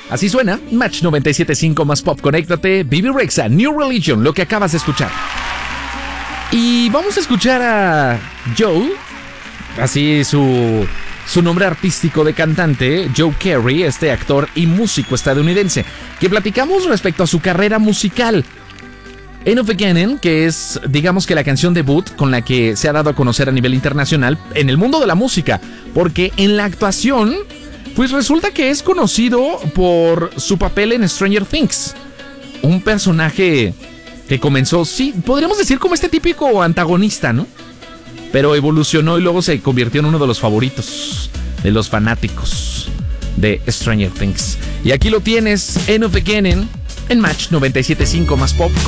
Así suena Match 97.5 más pop. Conéctate, Bebe Rexha, New Religion, lo que acabas de escuchar. Y vamos a escuchar a Joe, así su nombre artístico de cantante, Joe Carey, este actor y músico estadounidense, que platicamos respecto a su carrera musical. End of Beginning, que es, digamos que la canción debut con la que se ha dado a conocer a nivel internacional en el mundo de la música, porque en la actuación, pues resulta que es conocido por su papel en Stranger Things, un personaje que comenzó, sí, podríamos decir como este típico antagonista, ¿no? Pero evolucionó y luego se convirtió en uno de los favoritos de los fanáticos de Stranger Things. Y aquí lo tienes, End of Beginning, en Match 97.5 más pop.